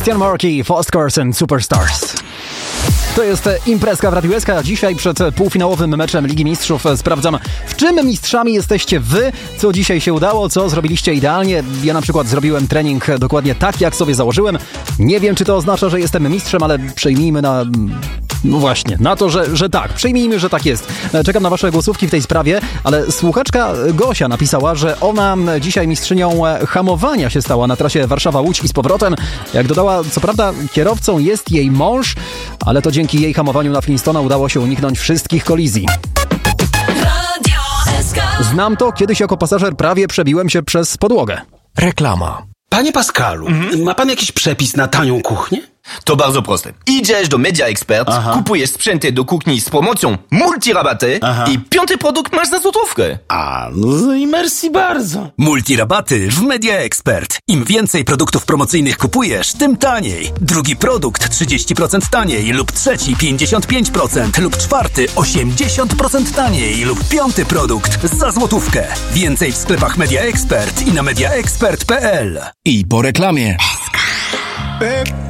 Christian Markey, Fast Cars and Superstars. To jest imprezka w Radiu SK. Dzisiaj przed półfinałowym meczem Ligi Mistrzów sprawdzam, w czym mistrzami jesteście wy, co dzisiaj się udało, co zrobiliście idealnie. Ja na przykład zrobiłem trening dokładnie tak, jak sobie założyłem. Nie wiem, czy to oznacza, że jestem mistrzem, ale przyjmijmy na... No właśnie, na to, że tak. Przyjmijmy, że tak jest. Czekam na wasze głosówki w tej sprawie, ale słuchaczka Gosia napisała, że ona dzisiaj mistrzynią hamowania się stała na trasie Warszawa-Łódź i z powrotem. Jak dodała, co prawda kierowcą jest jej mąż, ale to dzięki jej hamowaniu na Flintstona udało się uniknąć wszystkich kolizji. Znam to, kiedyś jako pasażer prawie przebiłem się przez podłogę. Reklama. Panie Pascalu, ma pan jakiś przepis na tanią kuchnię? To bardzo proste. Idziesz do Media Expert, kupujesz sprzęty do kuchni z promocją multirabaty i 5. produkt masz za złotówkę. No i merci bardzo. Multirabaty w Media Expert. Im więcej produktów promocyjnych kupujesz, tym taniej. Drugi produkt 30% taniej lub trzeci 55% lub czwarty 80% taniej lub 5. produkt za złotówkę. Więcej w sklepach Media Expert i na mediaexpert.pl. I po reklamie.